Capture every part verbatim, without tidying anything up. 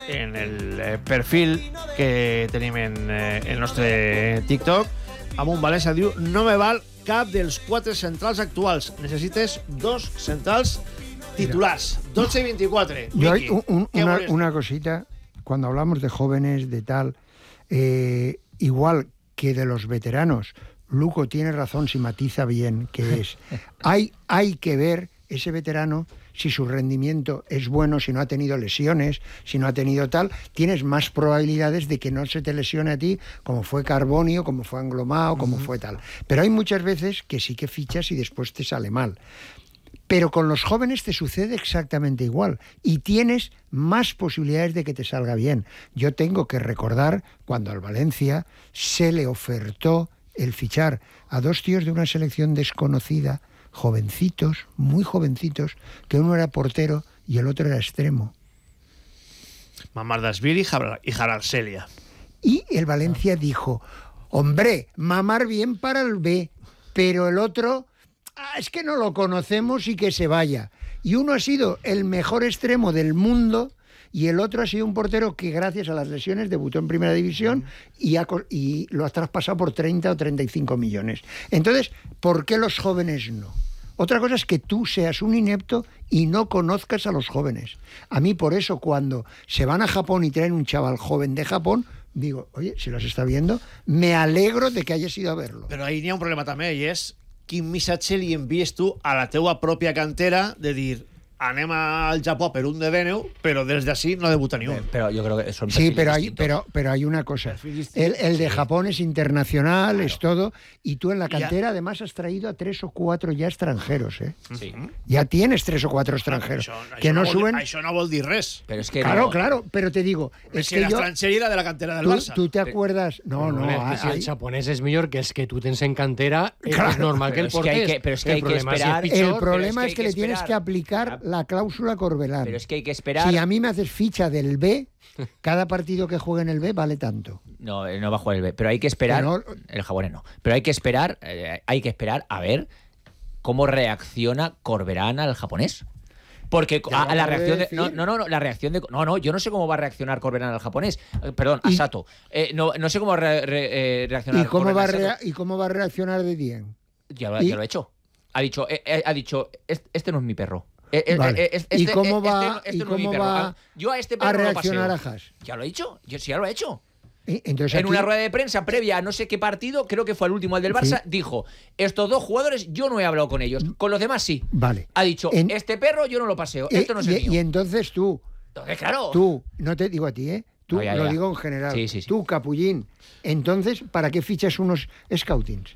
en el eh, perfil que tenim en eh, el nostre TikTok, amb un València diu: no me val cap dels quatre centrals actuals, necessites dos centrals titulars. doce y veinticuatro. Yo hay un, un, una, una cosita, cuando hablamos de jóvenes, de tal, eh, igual que de los veteranos, Luco tiene razón si matiza bien, que es, hay, hay que ver ese veterano si su rendimiento es bueno, si no ha tenido lesiones, si no ha tenido tal, tienes más probabilidades de que no se te lesione a ti, como fue Carbonio, como fue Anglomao, como uh-huh. fue tal. Pero hay muchas veces que sí que fichas y después te sale mal. Pero con los jóvenes te sucede exactamente igual y tienes más posibilidades de que te salga bien. Yo tengo que recordar cuando al Valencia se le ofertó el fichar a dos tíos de una selección desconocida, jovencitos, muy jovencitos, que uno era portero y el otro era extremo. Mamardashvili y Jararselia. Y el Valencia dijo, hombre, mamar bien para el B, pero el otro, ah, es que no lo conocemos y que se vaya. Y uno ha sido el mejor extremo del mundo y el otro ha sido un portero que gracias a las lesiones debutó en Primera División y, ha, y lo ha traspasado por treinta o treinta y cinco millones. Entonces, ¿por qué los jóvenes no? Otra cosa es que tú seas un inepto y no conozcas a los jóvenes. A mí por eso cuando se van a Japón y traen un chaval joven de Japón, digo, oye, si los está viendo, me alegro de que hayas ido a verlo. Però ahí n'hi ha un problema també, i és quin missatge li envies tu a la teua pròpia cantera de dir anem al Japó per un de Déneu, pero desde así no debuta ni uno. Pero yo creo que son sí, pero hay, pero, pero hay una cosa. El, el de Japón es internacional, claro. Es todo. Y tú en la cantera, ya. Además, has traído a tres o cuatro ya extranjeros, ¿eh? Sí. Ya tienes tres o cuatro extranjeros. No, això, que això no, no suben. Això no vol dir res. Pero es que claro, no. claro, pero te digo. Es que l'extranjeri era de la cantera del tú, Barça. ¿Tú te acuerdas? No, no. no es que si hay... el japonés es mejor que es que tú tens en cantera, claro, es normal que el portés. Pero es que hay que, pero es que hay que esperar. Si es pichor, el problema es que, es que, es que le tienes que aplicar la cláusula Corbelán. Pero es que hay que esperar. Si a mí me haces ficha del B, cada partido que juegue en el B vale tanto. No, no va a jugar el B, pero hay que esperar. No, el japonés no. Pero hay que esperar, eh, hay que esperar a ver cómo reacciona Corberán al japonés. Porque a, a la reacción de, no, no, no, la reacción de no, no, yo no sé cómo va a reaccionar Corberán al japonés. Eh, perdón, a Sato. Eh, no, no sé cómo re, re, eh, reaccionar. ¿Y cómo va a rea, y cómo va a reaccionar de Dien? Ya, ya lo ha hecho. Ha dicho, eh, eh, ha dicho, este, este no es mi perro. Eh, vale. eh, este, ¿Y cómo va, este, este ¿y no cómo es mi va Yo a, este perro a reaccionar no a Haas? Ya lo he dicho, yo sí ya lo he hecho. Entonces, en aquí... una rueda de prensa previa a no sé qué partido, creo que fue el último, el del Barça, sí. Dijo, estos dos jugadores yo no he hablado con ellos, con los demás sí. Vale. Ha dicho, en... este perro yo no lo paseo, eh, esto no es el y, mío. Y entonces tú, entonces, claro. Tú, no te digo a ti, ¿eh? Tú, no, ya, lo ya. digo en general. Sí, sí, sí. Tú, Capullín, entonces, ¿para qué fichas unos scoutings?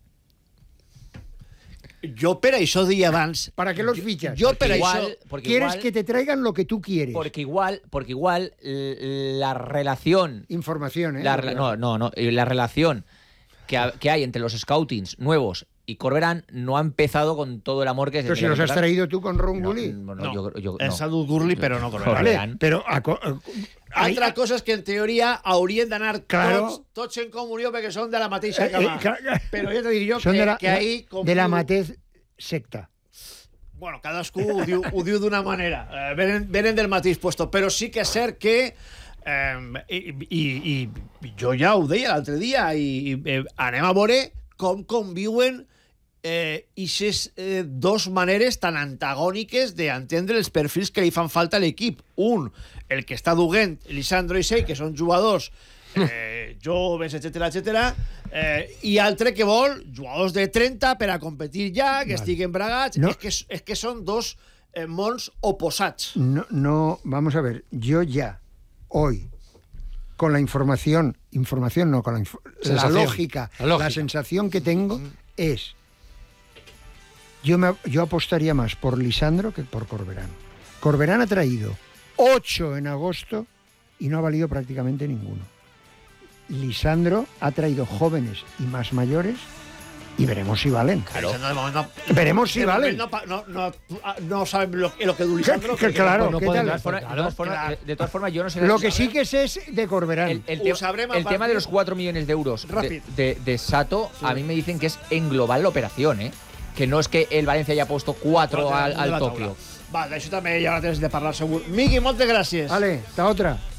Yo per això deia abans... ¿Para qué los fichas? Yo per igual, això... Porque quieres igual, que te traigan lo que tú quieres. Porque igual, porque igual la relación... Información, ¿eh? La, no, no, no. La relación que, que hay entre los scoutings nuevos y Corberán no ha empezado con todo el amor que... Pero si los has traído tú con Ron Gulli. No, no, no, yo, yo, no. És Adult Gurli, però no Corberán. Vale, però... A, a, Altra hay, cosa és que en teoria haurien d'anar claro, tots, tots en comunió perquè són de la mateixa cama. Eh, eh, però jo te dic jo que, de la, que ahí... Com de la diu, mateix secta. Bueno, cadascú ho diu, ho diu d'una manera. Eh, venen, venen del mateix puesto. Però sí que és cert que eh, i, i, i jo ja ho deia l'altre dia i, i eh, anem a veure com conviuen eh, ixes eh, dos maneres tan antagòniques d'entendre els perfils que li fan falta a l'equip. Un, el que està duent Lisandro i Sei, que són jugadors eh, joves, etcètera, etcètera, eh, i altre que vol jugadors de trenta per a competir ja, que vale. Estiguen bragats. No. És, que, és que són dos eh, mons oposats. No, no, vamos a ver, yo ya, hoy, con la información, información no, con la, la, lógica, la lógica, la sensación que tengo mm. es, yo, me, yo apostaría más por Lisandro que por Corberán. Corberán ha traído ocho en agosto y no ha valido prácticamente ninguno. Lisandro ha traído jóvenes y más mayores y veremos si valen. Claro. No, no, veremos si valen. No, no, no, no saben lo, lo que du Lisandro. Que, que, claro, no, ¿qué no tal? De todas formas, de todas formas, de todas formas yo no sé... Lo que sí que sé es de Corberán. El, el, te, el tema de los cuatro millones de euros de, de, de Sato, sí. A mí me dicen que es en global la operación, ¿eh? Que no es que el Valencia haya puesto cuatro al, al Tokio. Va, d'això també hi haurà temps de parlar segur. Miqui, moltes gràcies. Vale, hasta otra.